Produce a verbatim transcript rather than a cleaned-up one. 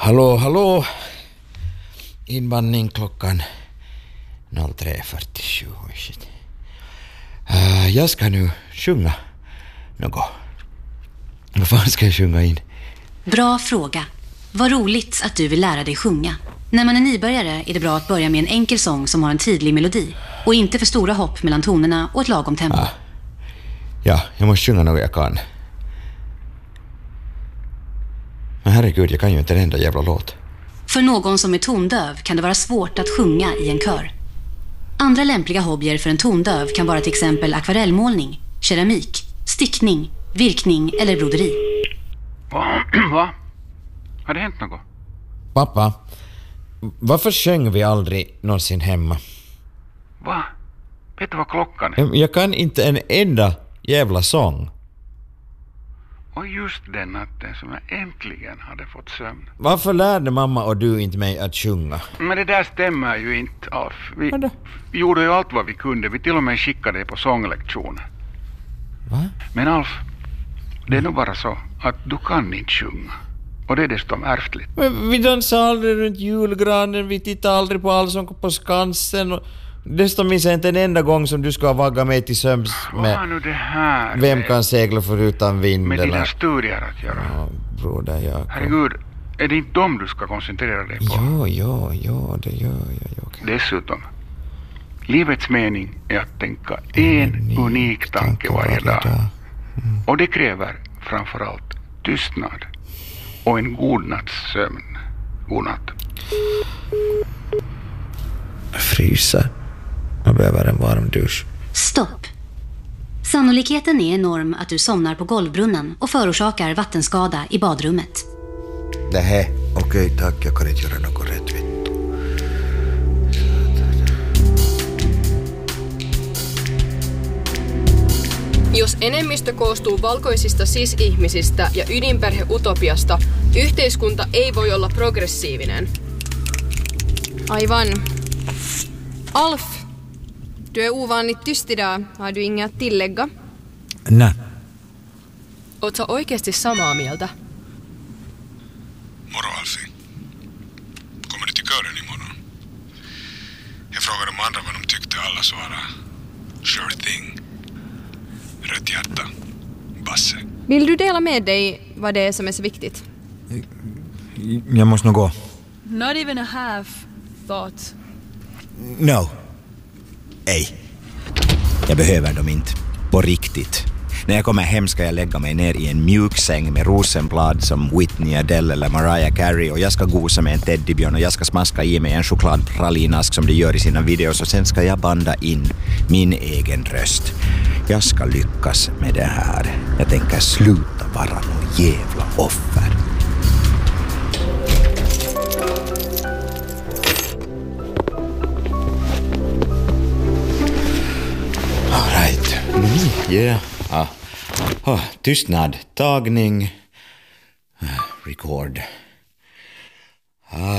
Hallå, hallå. Inbandning klockan tre fyrtiosju. Uh, jag ska nu sjunga något. Vad fan ska jag sjunga in? Bra fråga. Vad roligt att du vill lära dig sjunga. När man är nybörjare är det bra att börja med en enkel sång som har en tydlig melodi. Och inte för stora hopp mellan tonerna och ett lagom tempo. Ah. Ja, jag måste sjunga något jag kan. Men herregud, jag kan ju inte en enda jävla låt. För någon som är tondöv kan det vara svårt att sjunga i en kör. Andra lämpliga hobbyer för en tondöv kan vara till exempel akvarellmålning, keramik, stickning, virkning eller broderi. Va? Va? Har det hänt något? Pappa, varför sjöng vi aldrig någonsin hemma? Va? Vet du vad klockan är? Jag kan inte en enda jävla sång. Och just den natten som jag äntligen hade fått sömn. Varför lärde mamma och du inte mig att sjunga? Men det där stämmer ju inte, Alf. Vi Vadå? gjorde ju allt vad vi kunde. Vi till och med skickade det på sånglektioner. Va? Men Alf, det är nog bara så att du kan inte sjunga. Och det är dessutom ärftligt. Men vi dansade aldrig runt julgranen, vi tittade aldrig på Allsång på Skansen. Och dessutom minns jag inte en enda gång som du ska vagga mig till söms med... Vad nu det här? Vem kan segla förutan vind? Med dina eller... studier att göra. Ja, broder, jag... Herregud, är det inte dem du ska koncentrera dig på? Ja, ja, ja, det gör jag. Ja, okay. Dessutom, livets mening är att tänka en unik, unik tanke varje dag. Mm. Och det kräver framförallt tystnad och en god natts sömn. God natt. Frysa. Jag behöver en varm dusch. Stopp. Sannolikheten är enorm att du somnar på golvbrunnen och förorsakar vattenskada i badrummet. Det här. Okej, okay, tack. Jag kan inte göra något rätt, vet du. Jos enemmistö koostuu valkoisista cis-ihmisistä ja ydinperhe-utopiasta, yhteiskunta ei voi olla progressiivinen. Aivan. Alf, du är ovanligt tyst idag. Har du inga att tillägga? Nä. Oot sä oikeasti samaa mieltä? Moro, Alfie. Kommer du till kören imorgon? Jag frågade de andra vad de tyckte. Alla svarade sure thing. Rött hjärta. Basse. Vill du dela med dig vad det är som är så viktigt? Jag måste nog gå. Not even a half thought. No. Ej. Jag behöver dem inte. På riktigt. När jag kommer hem ska jag lägga mig ner i en mjuk säng med rosenblad som Whitney, Adele eller Mariah Carey och jag ska gosa med en teddybjörn och jag ska smaska i mig en chokladpralinask som de gör i sina videos och sen ska jag banda in min egen röst. Jag ska lyckas med det här. Jag tänker sluta vara någon jävla offer. All right. Mm, yeah. Ah. Oh, tystnad. Tagning. Record. Ah.